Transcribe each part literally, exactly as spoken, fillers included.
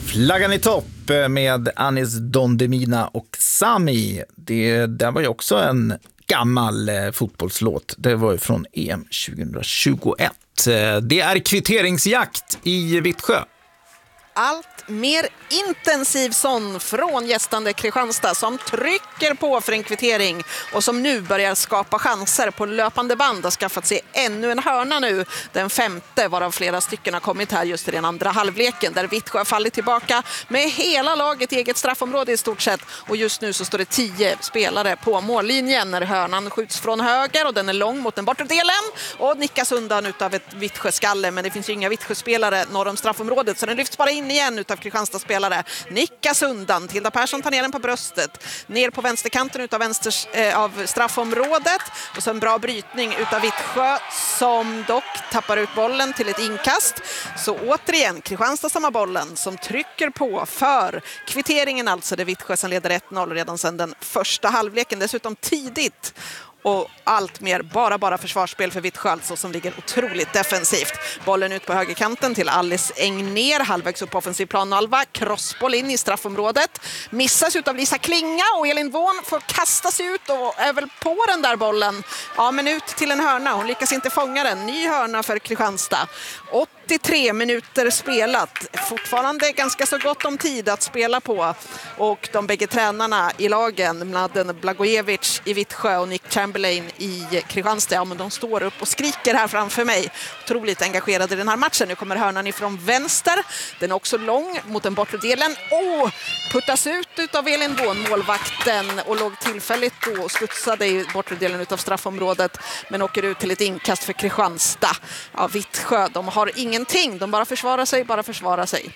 Flaggan i topp med Anis Don Demina och Sami. Det där var ju också en gammal eh, fotbollslåt. Det var ju från E M tjugohundratjugoett. Det är kvitteringsjakt i Vittsjö. Allt mer intensiv sån från gästande Kristianstad som trycker på för en kvittering och som nu börjar skapa chanser på löpande band. Har skaffat sig ännu en hörna nu, den femte, varav flera stycken har kommit här just i den andra halvleken där Vittsjö fallit tillbaka med hela laget i eget straffområde i stort sett. Och just nu så står det tio spelare på mållinjen när hörnan skjuts från höger och den är lång mot den bortre delen och nickas undan utav ett Vittsjö-skalle, men det finns ju inga Vittsjö-spelare norr om straffområdet så den lyfts bara in igen utav Kristianstad spelare. Nickas undan. Tilda Persson tar ner den på bröstet. Ner på vänsterkanten utav, vänsters, eh, av straffområdet. Och så en bra brytning utav Vittsjö som dock tappar ut bollen till ett inkast. Så återigen Kristianstad samma bollen som trycker på för kvitteringen, alltså det Vittsjö som leder ett noll redan sedan den första halvleken. Dessutom tidigt. Och allt mer bara bara försvarsspel för Vittsjö alltså, som ligger otroligt defensivt. Bollen ut på högerkanten till Alice Engner, halvvägs upp på offensiv plan halva, crossboll in i straffområdet, missas ut av Lisa Klinga och Elin Vån får kasta sig ut och är väl på den där bollen. Ja, men ut till en hörna, hon lyckas inte fånga den. Ny hörna för Kristianstad. åttiotre minuter spelat, fortfarande ganska så gott om tid att spela på, och de bägge tränarna i lagen, Mladen Blagojevic i Vittsjö och Nick Chamberlain i Kristianstad, ja, men de står upp och skriker här framför mig, otroligt engagerade i den här matchen. Nu kommer hörnan ifrån vänster, den är också lång mot den bortre delen och puttas ut av Elin Vån, målvakten, och låg tillfälligt då och studsade i bortre delen av straffområdet, men åker ut till ett inkast för Kristianstad. Ja, Vittsjö, de har ingenting, de bara försvarar sig, bara försvarar sig.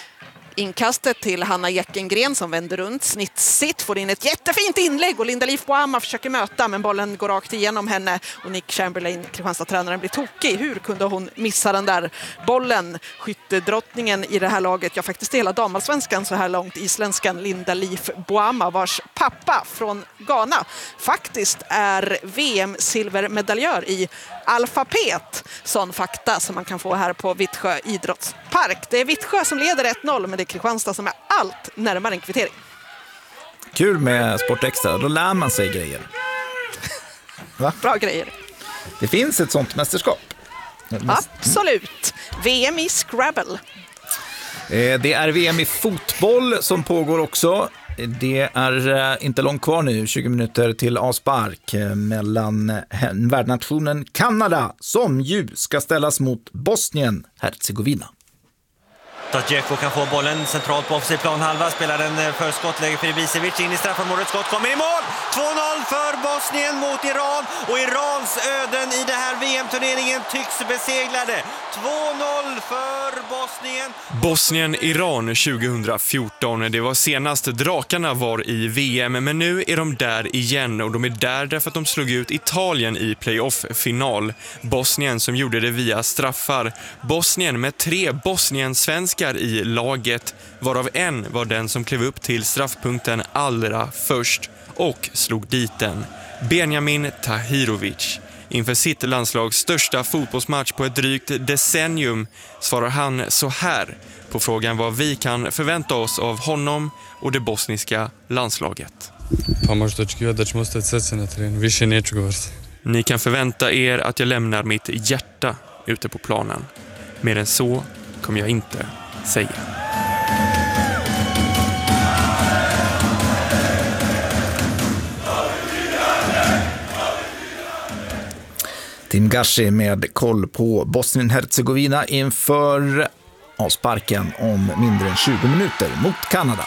Inkastet till Hanna Jäckengren som vänder runt snittsitt, får in ett jättefint inlägg och Linda Leif Boama försöker möta, men bollen går rakt igenom henne och Nick Chamberlain, Kristianstad-tränaren, blir tokig. Hur kunde hon missa den där bollen? Skyttedrottningen i det här laget, ja faktiskt hela damallsvenskan så här långt, isländskan Linda Leif Boama, vars pappa från Ghana faktiskt är V M-silvermedaljör i alfabet. Sån fakta som man kan få här på Vittsjö idrottspark. Det är Vittsjö som leder ett noll, men det är Kristianstad som är allt närmare en kvittering. Kul med Sportextra, då lär man sig grejer. Va? Bra grejer. Det finns ett sånt mästerskap. Absolut. V M i Scrabble. Det är V M i fotboll som pågår också. Det är inte långt kvar nu, tjugo minuter till avspark mellan värdnationen Kanada, som ju ska ställas mot Bosnien-Hercegovina. Tadjeko kan få bollen centralt på offensiv plan halva, spelar den för skottläge för Ibisevic in i straffområdet, skott kommer i mål, två noll för Bosnien mot Iran, och Irans öden i det här V M-turneringen tycks beseglade. två noll för Bosnien. Bosnien-Iran tjugohundrafjorton, det var senast drakarna var i V M, men nu är de där igen, och de är där därför att de slog ut Italien i playoff-final. Bosnien som gjorde det via straffar. Bosnien med tre Bosnien-svenskar i laget, varav en var den som klev upp till straffpunkten allra först och slog dit den. Benjamin Tahirovic. Inför sitt landslags största fotbollsmatch på ett drygt decennium svarar han så här på frågan vad vi kan förvänta oss av honom och det bosniska landslaget. Ni kan förvänta er att jag lämnar mitt hjärta ute på planen. Mer än så kommer jag inte säga. Tim Gashi med koll på Bosnien-Hercegovina inför avsparken om mindre än tjugo minuter mot Kanada.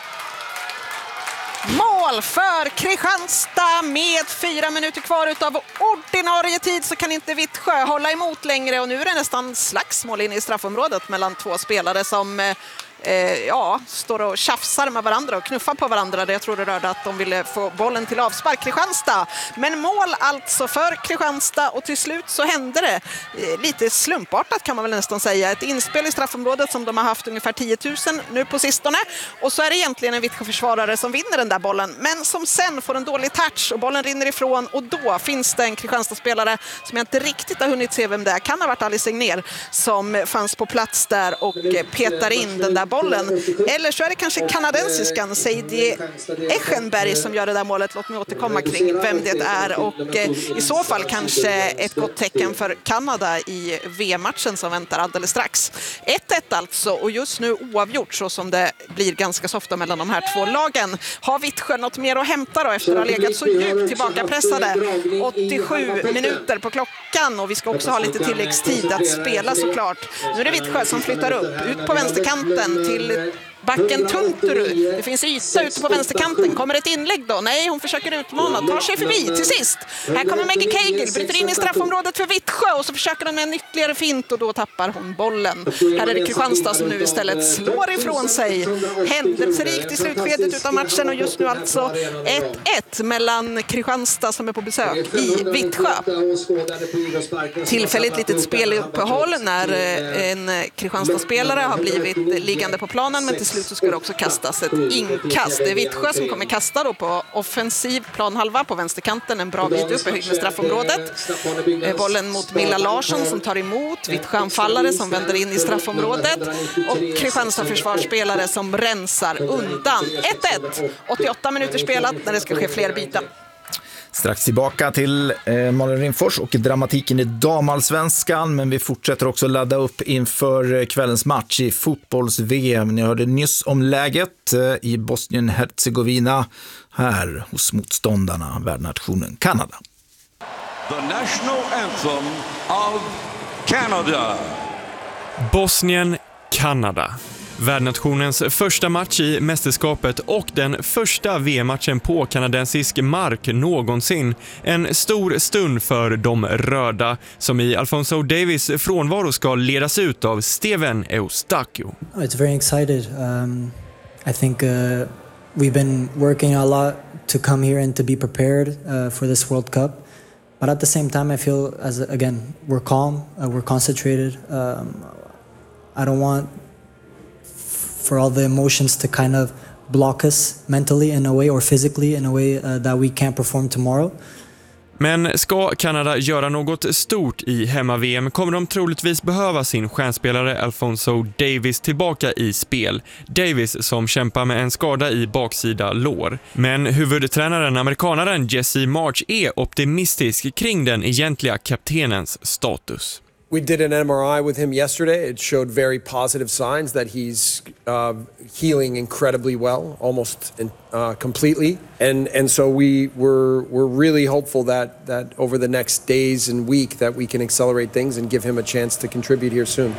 Mål för Kristianstad med fyra minuter kvar utav ordinarie tid, så kan inte Vittsjö hålla emot längre, och nu är det nästan slagsmål in i straffområdet mellan två spelare som eh, ja, står och tjafsar med varandra och knuffar på varandra. Jag tror det rörde att de ville få bollen till avspark Kristianstad, men mål alltså för Kristianstad, och till slut så hände det eh, lite slumpartat kan man väl nästan säga, ett inspel i straffområdet som de har haft ungefär tio tusen nu på sistone, och så är det egentligen en Vittsjö-försvarare som vinner den där bollen, men som sen får en dålig touch och bollen rinner ifrån, och då finns det en Kristianstad-spelare som jag inte riktigt har hunnit se vem det är, kan ha varit Alice Engner, som fanns på plats där och petar in den där bollen. Eller så är det kanske kanadensiskan Sadie Echenberg som gör det där målet. Låt mig återkomma kring vem det är. Och eh, i så fall kanske ett gott tecken för Kanada i V M-matchen som väntar alldeles strax. ett ett alltså, och just nu oavgjort så som det blir ganska så ofta mellan de här två lagen. Har Vittsjö något mer att hämta då efter att ha legat så djupt tillbakapressade? åttiosju minuter på klockan och vi ska också ha lite tilläggstid att spela såklart. Nu är det Vittsjö som flyttar upp, ut på vänsterkanten till backen Tunturu. Det finns yta ute på vänsterkanten. Kommer ett inlägg då? Nej, hon försöker utmana. Tar sig förbi till sist. Här kommer Maggie Cagle. Bryter in i straffområdet för Vittsjö och så försöker hon med en ytterligare fint och då tappar hon bollen. Här är det Kristianstad som nu istället slår ifrån sig. Händelserikt i slutskedet utav matchen och just nu alltså ett ett mellan Kristianstad som är på besök i Vittsjö. Tillfälligt litet speluppehåll när en Kristianstad-spelare har blivit liggande på planen, men till slut så ska det också kastas ett inkast. Det är Vittsjö som kommer kasta då på offensiv planhalva på vänsterkanten, en bra bit upp i höjd med straffområdet. Bollen mot Milla Larsson som tar emot, Vittsjö-anfallare som vänder in i straffområdet och Kristianstad försvarsspelare som rensar undan. ett ett, åttioåtta minuter spelat när det ska ske fler byten. Strax tillbaka till eh, Malin Rimfors och dramatiken i damallsvenskan, men vi fortsätter också ladda upp inför kvällens match i fotbolls-V M. Ni hörde nyss om läget eh, i Bosnien-Herzegovina här hos motståndarna, värdnationen Kanada. The national anthem of Canada. Bosnien, Kanada. Värdnationens första match i mästerskapet och den första V M-matchen på kanadensisk mark någonsin. En stor stund för de röda som i Alphonso Davies frånvaro ska ledas ut av Steven Eustáquio. It's very excited. Um, I think uh, we've been working a lot to come here and to be prepared uh, for this World Cup. But at the same time I feel as again we're calm, uh, we're concentrated. Um, I don't want for all the emotions to kind of block us mentally in a way or physically in a way uh, that we can't perform tomorrow. Men ska Kanada göra något stort i hemma-V M kommer de troligtvis behöva sin stjärnspelare Alphonso Davies tillbaka i spel. Davies som kämpar med en skada i baksida lår. Men huvudtränaren, amerikanaren Jesse March, är optimistisk kring den egentliga kaptenens status. We did an M R I with him yesterday. It showed very positive signs that he's uh, healing incredibly well, almost uh, completely. And and so we we're we're really hopeful that that over the next days and week that we can accelerate things and give him a chance to contribute here soon.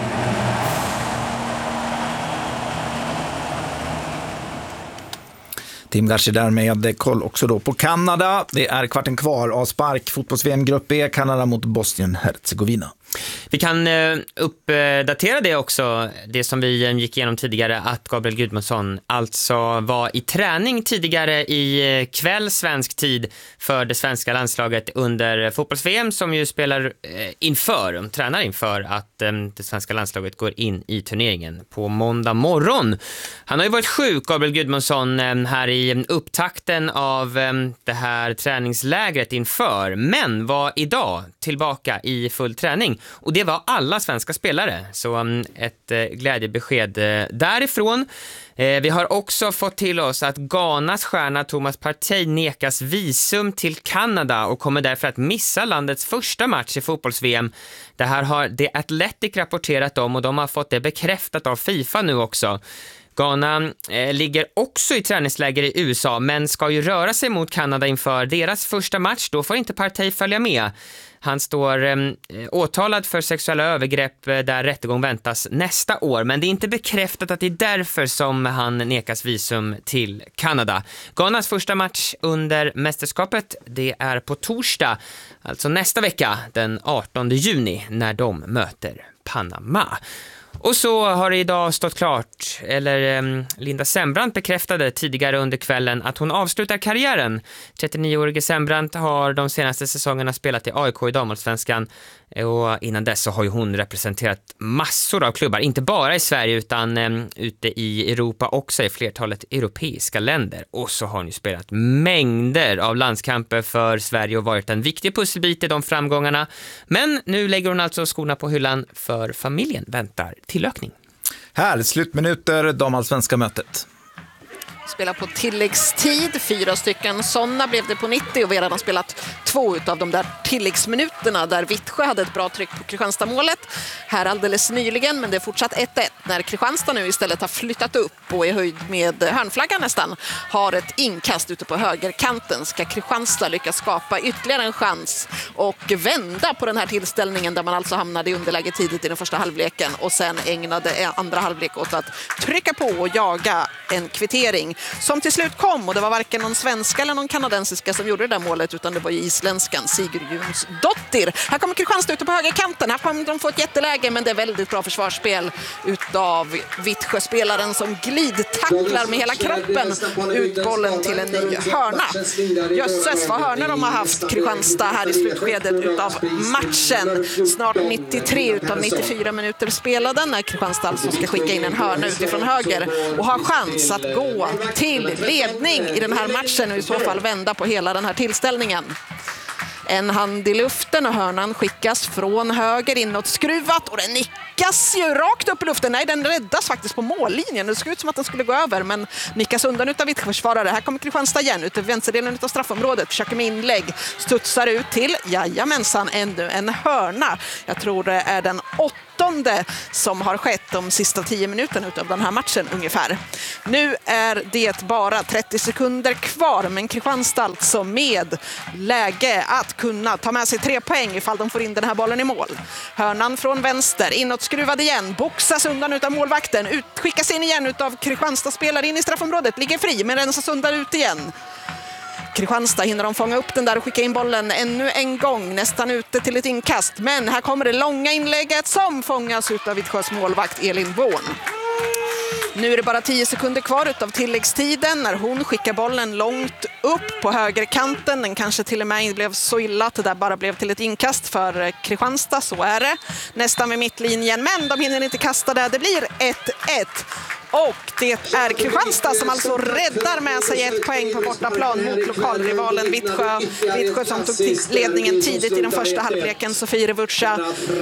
Tim Garci där med koll också då på Kanada. Det är kvarten kvar av spark fotbolls-V M-grupp B, Kanada mot Bosnien-Herzegovina. Vi kan uh, uppdatera det också, det som vi gick igenom tidigare, att Gabriel Gudmundsson alltså var i träning tidigare i kväll svensk tid för det svenska landslaget under fotbolls-V M som ju spelar uh, inför, de tränar inför att um, det svenska landslaget går in i turneringen på måndag morgon. Han har ju varit sjuk, Gabriel Gudmundsson, um, här i upptakten av um, det här träningslägret inför, men var idag tillbaka i full träning. Och det var alla svenska spelare, så um, ett uh, glädjebesked uh, därifrån. Eh, vi har också fått till oss att Ghanas stjärna Thomas Partey nekas visum till Kanada och kommer därför att missa landets första match i fotbolls-V M. Det här har The Athletic rapporterat om och de har fått det bekräftat av FIFA nu också. Ghana eh, ligger också i träningsläger i U S A men ska ju röra sig mot Kanada inför deras första match. Då får inte Partey följa med. Han står eh, åtalad för sexuella övergrepp eh, där rättegång väntas nästa år. Men det är inte bekräftat att det är därför som han nekas visum till Kanada. Ghanas första match under mästerskapet, det är på torsdag, alltså nästa vecka den artonde juni när de möter Panama. Och så har det idag stått klart, eller um, Linda Sembrant bekräftade tidigare under kvällen att hon avslutar karriären. trettionio-årige Sembrant har de senaste säsongerna spelat i A I K i damallsvenskan och innan dess så har ju hon representerat massor av klubbar, inte bara i Sverige utan um, ute i Europa också, i flertalet europeiska länder. Och så har hon ju spelat mängder av landskamper för Sverige och varit en viktig pusselbit i de framgångarna. Men nu lägger hon alltså skorna på hyllan för familjen väntar tillökning. Här, slutminuter, damallsvenska mötet. Spelar på tilläggstid, fyra stycken sådana blev det på nittio och vi har redan spelat två av de där tilläggsminuterna där Vittsjö hade ett bra tryck på Kristianstad-målet här alldeles nyligen, men det är fortsatt ett ett när Kristianstad nu istället har flyttat upp och i höjd med hörnflaggan nästan har ett inkast ute på högerkanten. Ska Kristianstad lyckas skapa ytterligare en chans och vända på den här tillställningen där man alltså hamnade i underläge tidigt i den första halvleken och sen ägnade andra halvlek åt att trycka på och jaga en kvittering som till slut kom, och det var varken någon svenska eller någon kanadensiska som gjorde det där målet, utan det var ju isländskan Sigurjóns Dottir. Här kommer Kristianstad ute på högerkanten. Här kommer de få ett jätteläge, men det är väldigt bra försvarsspel utav Vittsjö-spelaren som glidtacklar med hela kroppen ut bollen till en ny hörna. Jösses vad hörnor de har haft, Kristianstad, här i slutskedet utav matchen. Snart nittiotre utav nittiofyra minuter spelade när Kristianstad alltså ska skicka in en hörna utifrån höger och ha chans att gå till ledning i den här matchen och i så fall vända på hela den här tillställningen. En hand i luften och hörnan skickas från höger inåt skruvat och den nickas ju rakt upp i luften. Nej, den räddas faktiskt på mållinjen. Det såg ut som att den skulle gå över, men nickas undan utav Vittsjö-försvarare. Här kommer Kristianstad igen ut i vänsterdelen utav straffområdet. Försöker med inlägg, studsar ut till, jajamensan, ännu en hörna. Jag tror det är den åttonde som har skett de sista tio minuterna utav den här matchen ungefär. Nu är det bara trettio sekunder kvar, men Kristianstad alltså med läge att kunna ta med sig tre poäng ifall de får in den här bollen i mål. Hörnan från vänster, inåt skruvad igen, boxas undan utav målvakten, utskickas in igen utav Kristianstad, spelar in i straffområdet, ligger fri men rensas undan ut igen. Kristianstad hinner de fånga upp den där och skicka in bollen ännu en gång, nästan ute till ett inkast. Men här kommer det långa inlägget som fångas utav Vittsjös målvakt Elin Born. Nu är det bara tio sekunder kvar utav tilläggstiden när hon skickar bollen långt upp på högerkanten. Den kanske till och med blev så illa att det där bara blev till ett inkast för Kristianstad, så är det. Nästan vid mittlinjen, men de hinner inte kasta det. Det blir ett ett. Och det är Kristianstad som alltså räddar med sig ett poäng på bortaplan mot lokalrivalen Vittsjö. Vittsjö som tog ledningen tidigt i den första halvleken, Sofie Revuccia,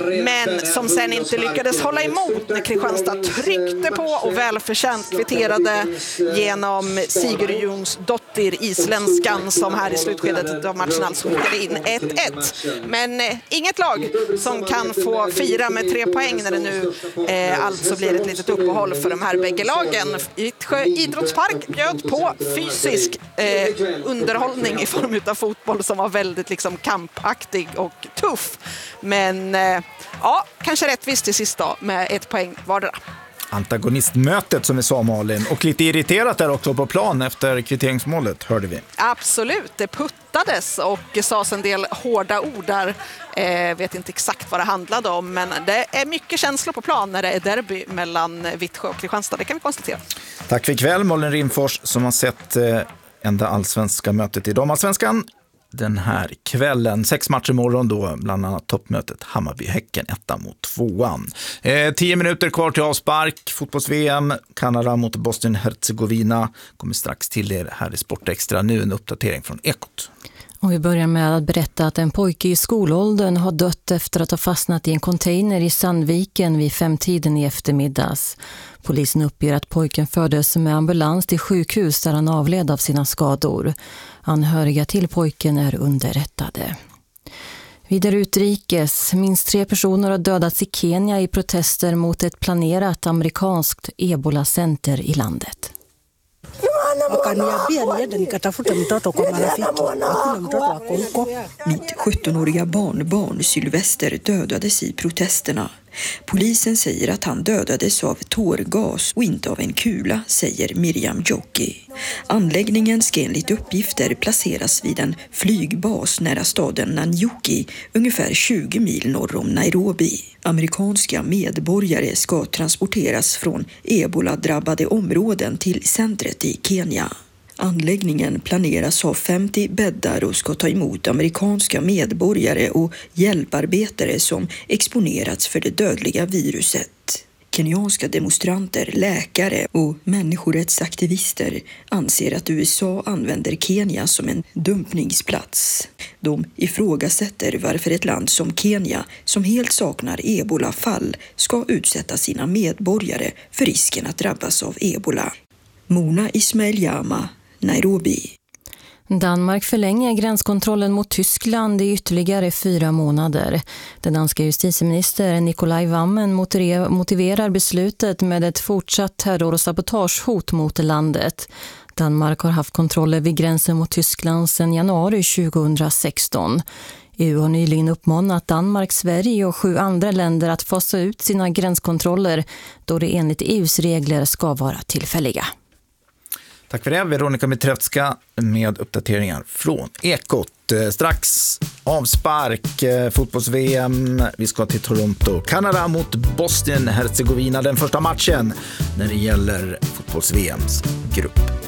men som sen inte lyckades hålla emot när Kristianstad tryckte på och välförtjänt kvitterade genom Sigurjóns Dottir, isländskan, som här i slutskedet av matchen alltså skickade in ett ett. Men eh, inget lag som kan få fira med tre poäng när det nu eh, alltså blir ett litet uppehåll för de här bägge lagen. Vittsjö idrottspark bjöd på fysisk eh, underhållning i form av fotboll som var väldigt liksom kampaktig och tuff. Men eh, ja, kanske rättvist till sist då med ett poäng vardera. Antagonistmötet som vi sa, Malin, och lite irriterat där också på plan efter kvitteringsmålet, hörde vi. Absolut, det puttades och sades en del hårda ord där. Eh, vet inte exakt vad det handlade om, men det är mycket känslor på plan när det är derby mellan Vittsjö och Kristianstad, det kan vi konstatera. Tack för ikväll, Malin Rimfors, som har sett eh, enda allsvenska mötet i damallsvenskan den här kvällen. Sex matcher imorgon då, bland annat toppmötet Hammarby-Häcken, etta mot tvåan. Eh, tio minuter kvar till avspark, fotbolls-V M, Kanada mot Bosnien-Herzegovina. Kommer strax till er här i Sportextra. Nu en uppdatering från Ekot. Och vi börjar med att berätta att en pojke i skolåldern har dött efter att ha fastnat i en container i Sandviken vid femtiden i eftermiddags. Polisen uppger att pojken fördes med ambulans till sjukhus där han avled av sina skador. Anhöriga till pojken är underrättade. Vidare utrikes, minst tre personer har dödats i Kenya i protester mot ett planerat amerikanskt Ebola-center i landet. Wakaniambia niende nikatafuta mtoto kwa marafiki. Hakuna mtoto wako huko. Mitt sjuttonåriga barnbarn Sylvester dödades i protesterna. Polisen säger att han dödades av tårgas och inte av en kula, säger Miriam Jockey. Anläggningen ska enligt uppgifter placeras vid en flygbas nära staden Nanyuki, ungefär tjugo mil norr om Nairobi. Amerikanska medborgare ska transporteras från ebola-drabbade områden till centret i Kenya. Anläggningen planeras ha femtio bäddar och ska ta emot amerikanska medborgare och hjälparbetare som exponerats för det dödliga viruset. Kenyanska demonstranter, läkare och människorättsaktivister anser att U S A använder Kenya som en dumpningsplats. De ifrågasätter varför ett land som Kenya, som helt saknar ebolafall, ska utsätta sina medborgare för risken att drabbas av ebola. Mona Ismail Yama, Nairobi. Danmark förlänger gränskontrollen mot Tyskland i ytterligare fyra månader. Den danska justitieministern Nikolaj Wammen motiverar beslutet med ett fortsatt terror- och sabotagehot mot landet. Danmark har haft kontroller vid gränsen mot Tyskland sedan januari tjugohundrasexton. E U har nyligen uppmanat Danmark, Sverige och sju andra länder att fasa ut sina gränskontroller då det enligt E U:s regler ska vara tillfälliga. Tack för det, Veronica Mitrevska med uppdateringar från Ekot. Strax avspark, fotbolls-V M. Vi ska till Toronto. Kanada mot Bosnien-Herzegovina, den första matchen när det gäller fotbolls-V M:s grupp.